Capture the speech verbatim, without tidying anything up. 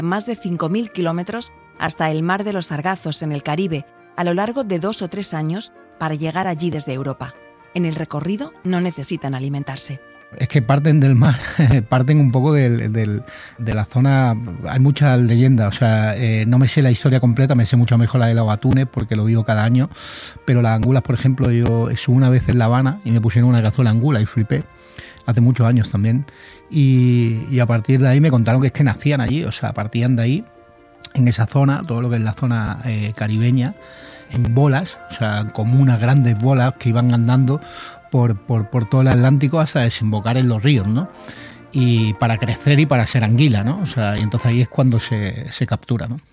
más de cinco mil kilómetros hasta el Mar de los Sargazos en el Caribe a lo largo de dos o tres años para llegar allí desde Europa. En el recorrido no necesitan alimentarse. Es que parten del mar, parten un poco del, del, de la zona. Hay muchas leyendas, o sea, eh, no me sé la historia completa, me sé mucho mejor la de los atunes porque lo vivo cada año, pero las angulas, por ejemplo, yo estuve una vez en La Habana y me pusieron una cazuela angula y flipé, hace muchos años también, y, y a partir de ahí me contaron que es que nacían allí, o sea, partían de ahí, en esa zona, todo lo que es la zona eh, caribeña, en bolas, o sea, como unas grandes bolas que iban andando por, por, por todo el Atlántico hasta desembocar en los ríos, ¿no? Y para crecer y para ser anguila, ¿no? O sea, y entonces ahí es cuando se, se captura, ¿no?